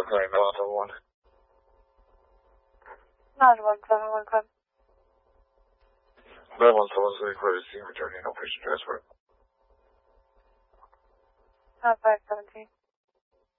Claim Delta 1. 91715. 917 courtesy returning no patient transfer. 517.